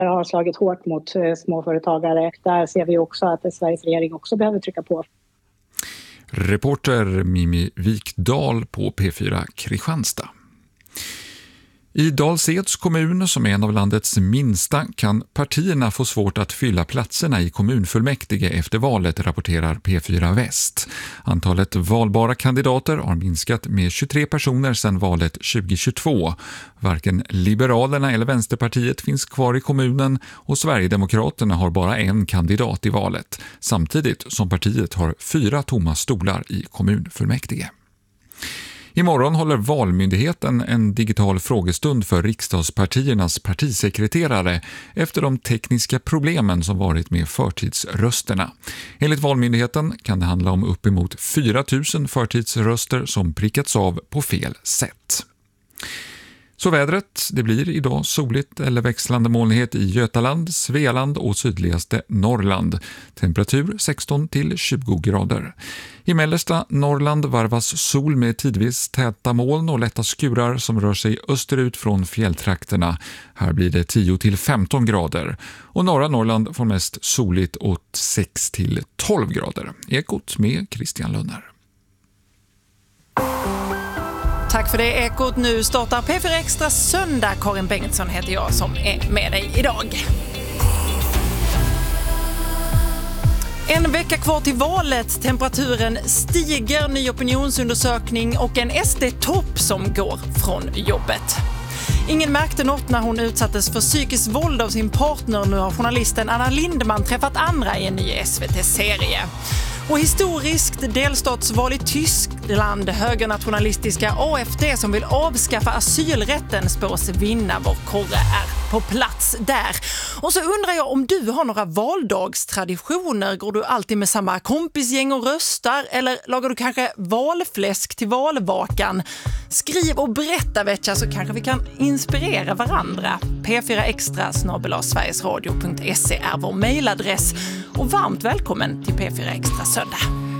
har slagit hårt mot småföretagare. Där ser vi också att Sveriges regering också behöver trycka på. Reporter Mimi Wikdahl på P4 Kristianstad. I Dals-Eds kommun, som är en av landets minsta, kan partierna få svårt att fylla platserna i kommunfullmäktige efter valet, rapporterar P4 Väst. Antalet valbara kandidater har minskat med 23 personer sedan valet 2022. Varken Liberalerna eller Vänsterpartiet finns kvar i kommunen och Sverigedemokraterna har bara en kandidat i valet, samtidigt som partiet har 4 tomma stolar i kommunfullmäktige. Imorgon håller Valmyndigheten en digital frågestund för riksdagspartiernas partisekreterare efter de tekniska problemen som varit med förtidsrösterna. Enligt Valmyndigheten kan det handla om uppemot 4 000 förtidsröster som prickats av på fel sätt. Så vädret, det blir idag soligt eller växlande molnighet i Götaland, Svealand och sydligaste Norrland. Temperatur 16 till 20 grader. I mellersta Norrland varvas sol med tidvis täta moln och lätta skurar som rör sig österut från fjälltrakterna. Här blir det 10 till 15 grader. Och norra Norrland får mest soligt åt 6 till 12 grader. Ekot med Christian Lunner. Tack för det, Ekot. Nu startar P4 Extra söndag. Karin Bengtsson heter jag som är med dig idag. En vecka kvar till valet. Temperaturen stiger, ny opinionsundersökning och en SD-topp som går från jobbet. Ingen märkte något när hon utsattes för psykiskt våld av sin partner. Nu har journalisten Anna Lindman träffat andra i en ny SVT-serie. Och historiskt delstatsval i Tyskland, högernationalistiska AfD som vill avskaffa asylrätten spås vinna. Vår korre är på plats där. Och så undrar jag om du har några valdagstraditioner. Går du alltid med samma kompisgäng och röstar? Eller lagar du kanske valfläsk till valvakan? Skriv och berätta, vetja, så kanske vi kan inspirera varandra. p4extra@sverigesradio.se är vår mejladress. Och varmt välkommen till P4 Extra söndag.